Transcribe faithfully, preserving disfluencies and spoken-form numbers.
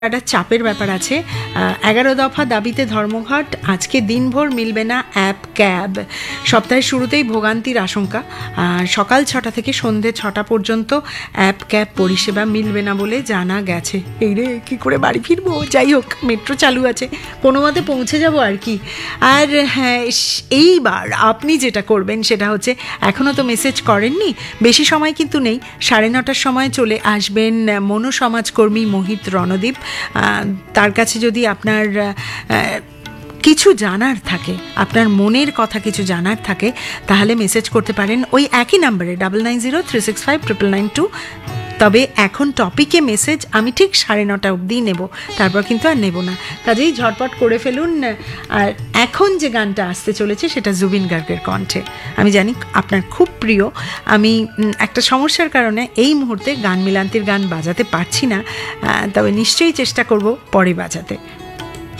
একটা চাপের ব্যাপার আছে। এগারো দফা দাবিতে ধর্মঘট, আজকে দিনভর মিলবে না অ্যাপ ক্যাব। সপ্তাহের শুরুতেই ভোগান্তির আশঙ্কা। সকাল ছটা থেকে সন্ধে ছটা পর্যন্ত অ্যাপ ক্যাব পরিষেবা মিলবে না বলে জানা গেছে। এই রে, কী করে বাড়ি ফিরবো? যাই হোক, মেট্রো চালু আছে, কোনো মতে পৌঁছে যাব আর কি। আর হ্যাঁ, এইবার আপনি যেটা করবেন সেটা হচ্ছে, এখনও তো মেসেজ করেননি, বেশি সময় কিন্তু নেই, সাড়ে নটার সময় চলে আসবেন মনোসমাজকর্মী মোহিত রণদীপ। তার কাছে যদি আপনার কিছু জানার থাকে, আপনার মনের কথা কিছু জানার থাকে, তাহলে মেসেজ করতে পারেন ওই একই নাম্বারে double nine zero three six five triple nine two. তবে এখন টপিকে মেসেজ আমি ঠিক সাড়ে নটা অবধি নেব, তারপর কিন্তু আর নেব না, কাজেই ঝটপট করে ফেলুন। আর এখন যে গানটা আসতে চলেছে সেটা জুবিন গার্গের কণ্ঠে। আমি জানি আপনার খুব প্রিয়। আমি একটা সমস্যার কারণে এই মুহূর্তে গান মিলান্তির গান বাজাতে পারছি না, তবে নিশ্চয়ই চেষ্টা করব পরে বাজাতে।